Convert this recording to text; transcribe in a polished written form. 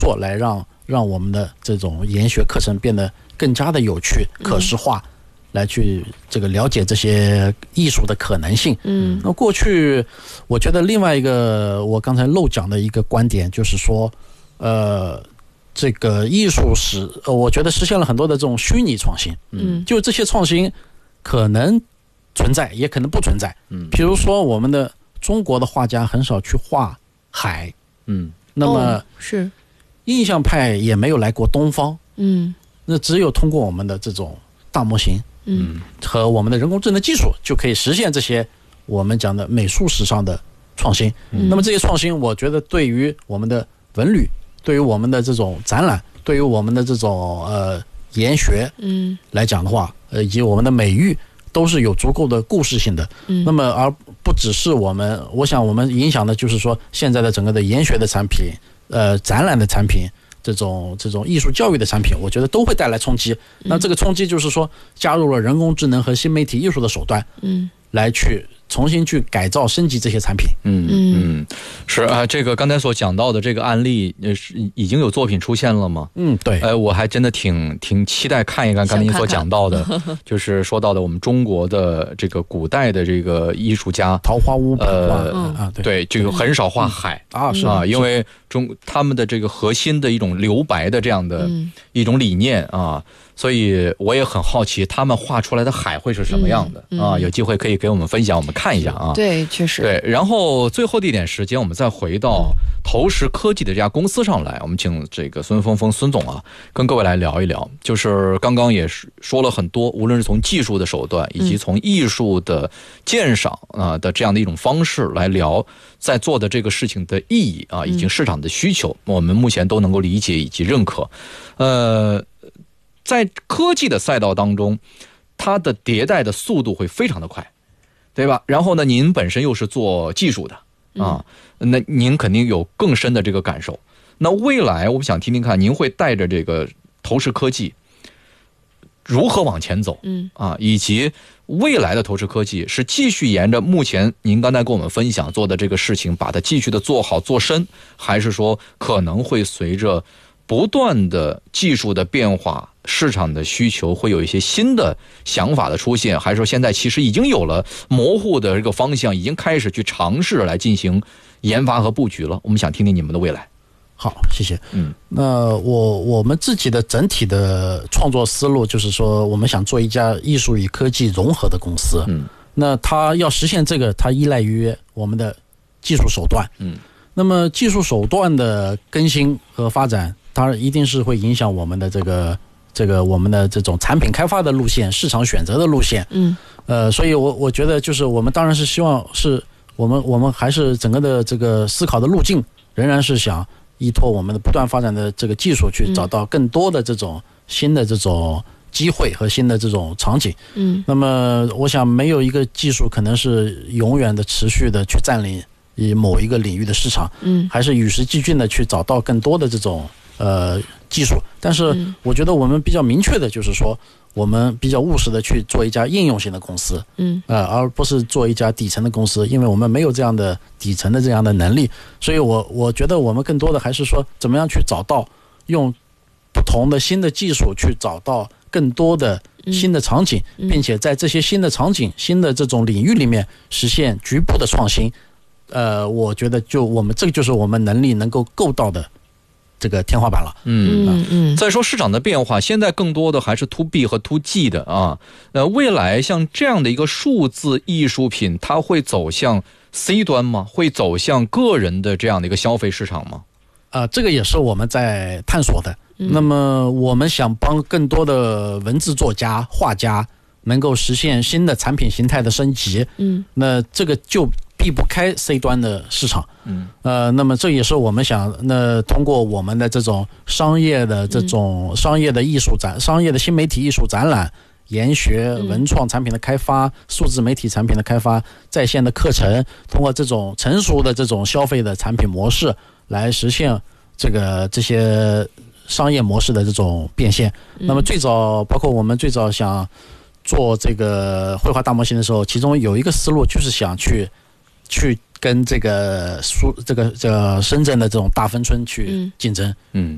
作来让我们的这种研学课程变得更加的有趣、可视化，来去这个了解这些艺术的可能性。那过去我觉得另外一个我刚才漏讲的一个观点就是说，这个艺术史，我觉得实现了很多的这种虚拟创新。就这些创新可能存在，也可能不存在。比如说我们的中国的画家很少去画海，那么是印象派也没有来过东方，那只有通过我们的这种大模型，和我们的人工智能技术，就可以实现这些我们讲的美术史上的创新。那么这些创新，我觉得对于我们的文旅，对于我们的这种展览，对于我们的这种研学，来讲的话，以及我们的美育，都是有足够的故事性的。那么而不只是我想我们影响的就是说现在的整个的研学的产品，展览的产品，这种艺术教育的产品，我觉得都会带来冲击。那这个冲击就是说加入了人工智能和新媒体艺术的手段，来去重新去改造升级这些产品。 是啊，这个刚才所讲到的这个案例，已经有作品出现了吗？ 对。 我还真的挺期待看一看刚才您所讲到的，就是说到的我们中国的这个古代的这个艺术家， 桃花坞对，这个很少画海是因为他们的这个核心的一种留白的这样的一种理念啊。所以我也很好奇他们画出来的海会是什么样的有机会可以给我们分享，我们看一下啊。 对，确实。 对，然后最后的一点时间，我们再回到投石科技的这家公司上来，我们请这个孙峰孙总啊，跟各位来聊一聊。就是刚刚也说了很多，无论是从技术的手段，以及从艺术的鉴赏的这样的一种方式来聊，在做的这个事情的意义以及市场的需求，我们目前都能够理解以及认可。在科技的赛道当中，它的迭代的速度会非常的快，对吧？然后呢，您本身又是做技术的那您肯定有更深的这个感受。那未来我们想听听看，您会带着这个投石科技如何往前走以及未来的投石科技是继续沿着目前您刚才跟我们分享做的这个事情，把它继续的做好做深，还是说可能会随着不断的技术的变化，市场的需求会有一些新的想法的出现，还是说现在其实已经有了模糊的这个方向，已经开始去尝试来进行研发和布局了？我们想听听你们的未来。 好，谢谢。那我们自己的整体的创作思路就是说，我们想做一家艺术与科技融合的公司。那它要实现这个，它依赖于我们的技术手段。那么技术手段的更新和发展，当然一定是会影响我们的这个我们的这种产品开发的路线、市场选择的路线。所以我觉得就是我们当然是希望是我们还是整个的这个思考的路径，仍然是想依托我们的不断发展的这个技术，去找到更多的这种新的这种机会和新的这种场景。那么我想没有一个技术可能是永远的持续的去占领以某一个领域的市场，还是与时俱进的去找到更多的这种技术。但是我觉得我们比较明确的就是说，我们比较务实的去做一家应用型的公司，而不是做一家底层的公司，因为我们没有这样的底层的这样的能力。所以我觉得我们更多的还是说，怎么样去找到用不同的新的技术去找到更多的新的场景，并且在这些新的场景、新的这种领域里面实现局部的创新。我觉得这个就是我们能力能够够到的这个天花板了。 再说市场的变化，现在更多的还是 to B 和 to G 的啊。未来像这样的一个数字艺术品，它会走向 C 端吗？会走向个人的这样的一个消费市场吗？ 这个也是我们在探索的。那么我们想帮更多的文字作家、画家能够实现新的产品形态的升级。那这个就避不开 C 端的市场。那么这也是我们想，通过我们的这种商业的艺术展、商业的新媒体艺术展览、研学、文创产品的开发、数字媒体产品的开发、在线的课程，通过这种成熟的这种消费的产品模式来实现这些商业模式的这种变现。那么包括我们最早想做这个绘画大模型的时候，其中有一个思路就是想去跟这个深圳的这种大芬村去竞争。